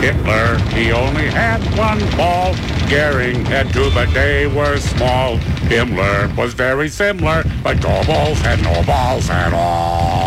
Hitler, he only had one ball. Goering had two, but they were small. Himmler was very similar, but Goebbels had no balls at all.